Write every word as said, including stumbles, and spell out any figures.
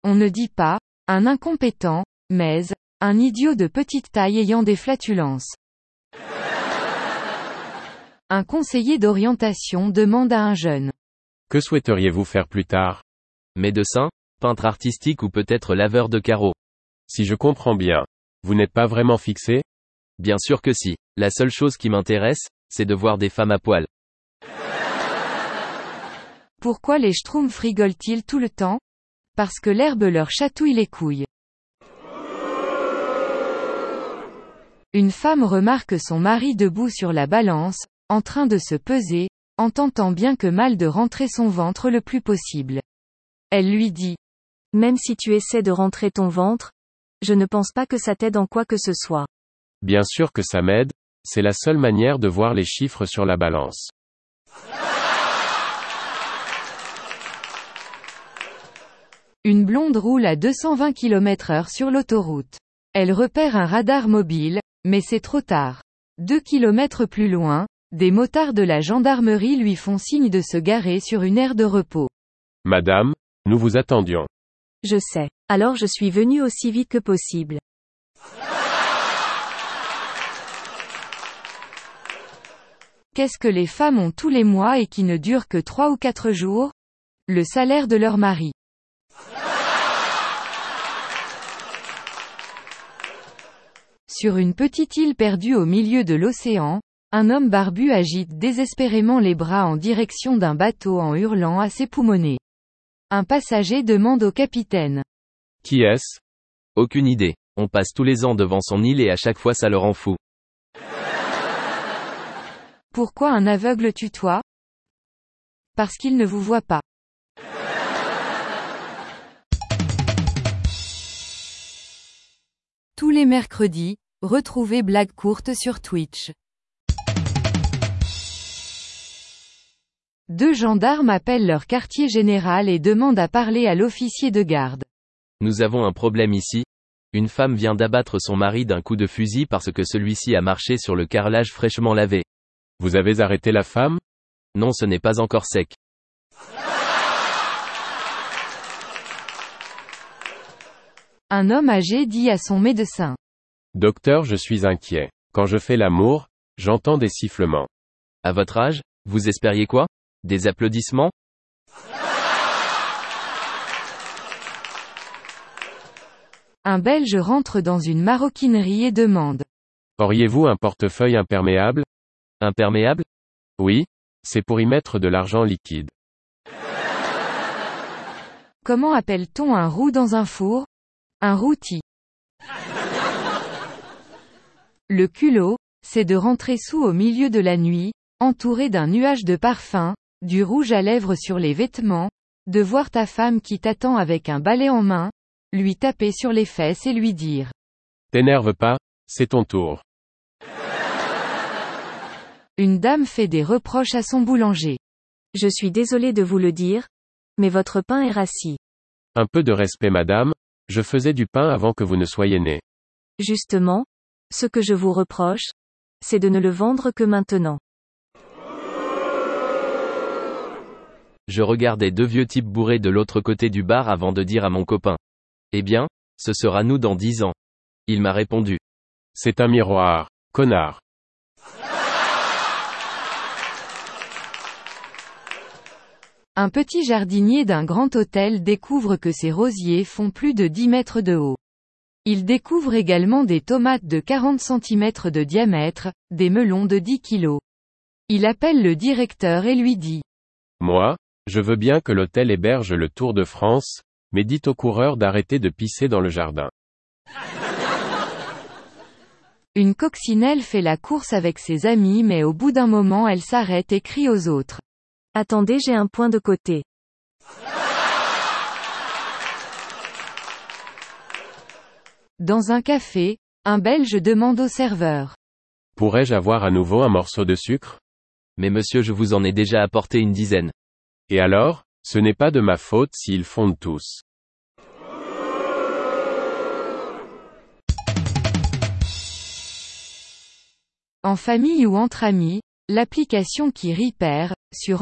On ne dit pas « un incompétent », mais « un idiot de petite taille ayant des flatulences ». Un conseiller d'orientation demande à un jeune. Que souhaiteriez-vous faire plus tard? Médecin, peintre artistique ou peut-être laveur de carreaux. Si je comprends bien, vous n'êtes pas vraiment fixé? Bien sûr que si. La seule chose qui m'intéresse, c'est de voir des femmes à poil. Pourquoi les schtroumpfs rigolent-ils tout le temps? Parce que l'herbe leur chatouille les couilles. Une femme remarque son mari debout sur la balance, en train de se peser, en tentant bien que mal de rentrer son ventre le plus possible. Elle lui dit: Même si tu essaies de rentrer ton ventre, je ne pense pas que ça t'aide en quoi que ce soit. Bien sûr que ça m'aide, c'est la seule manière de voir les chiffres sur la balance. Une blonde roule à deux cent vingt kilomètres heure sur l'autoroute. Elle repère un radar mobile, mais c'est trop tard. Deux kilomètres plus loin, des motards de la gendarmerie lui font signe de se garer sur une aire de repos. Madame, nous vous attendions. Je sais. Alors je suis venu aussi vite que possible. Qu'est-ce que les femmes ont tous les mois et qui ne durent que trois ou quatre jours? Le salaire de leur mari. Sur une petite île perdue au milieu de l'océan, un homme barbu agite désespérément les bras en direction d'un bateau en hurlant à ses poumonnets. Un passager demande au capitaine. Qui est-ce? Aucune idée. On passe tous les ans devant son île et à chaque fois ça le rend fou. Pourquoi un aveugle tutoie? Parce qu'il ne vous voit pas. Tous les mercredis, retrouvez Blague courte sur Twitch. Deux gendarmes appellent leur quartier général et demandent à parler à l'officier de garde. Nous avons un problème ici. Une femme vient d'abattre son mari d'un coup de fusil parce que celui-ci a marché sur le carrelage fraîchement lavé. Vous avez arrêté la femme? Non, ce n'est pas encore sec. Un homme âgé dit à son médecin. Docteur, je suis inquiet. Quand je fais l'amour, j'entends des sifflements. À votre âge, vous espériez quoi? Des applaudissements? Un Belge rentre dans une maroquinerie et demande. Auriez-vous un portefeuille imperméable? Imperméable? Oui, c'est pour y mettre de l'argent liquide. Comment appelle-t-on un roux dans un four? Un routi. Le culot, c'est de rentrer sous au milieu de la nuit, entouré d'un nuage de parfum, du rouge à lèvres sur les vêtements, de voir ta femme qui t'attend avec un balai en main, lui taper sur les fesses et lui dire. T'énerve pas, c'est ton tour. Une dame fait des reproches à son boulanger. Je suis désolé de vous le dire, mais votre pain est rassis. Un peu de respect madame, je faisais du pain avant que vous ne soyez née. Justement, ce que je vous reproche, c'est de ne le vendre que maintenant. Je regardais deux vieux types bourrés de l'autre côté du bar avant de dire à mon copain. Eh bien, ce sera nous dans dix ans. Il m'a répondu. C'est un miroir, connard. Un petit jardinier d'un grand hôtel découvre que ses rosiers font plus de dix mètres de haut. Il découvre également des tomates de quarante centimètres de diamètre, des melons de dix kilos. Il appelle le directeur et lui dit. Moi, je veux bien que l'hôtel héberge le Tour de France, mais dites aux coureurs d'arrêter de pisser dans le jardin. Une coccinelle fait la course avec ses amis mais au bout d'un moment elle s'arrête et crie aux autres. Attendez, j'ai un point de côté. Dans un café, un Belge demande au serveur. Pourrais-je avoir à nouveau un morceau de sucre? Mais monsieur, je vous en ai déjà apporté une dizaine. Et alors, ce n'est pas de ma faute s'ils fondent tous. En famille ou entre amis, l'application qui rit perd, sur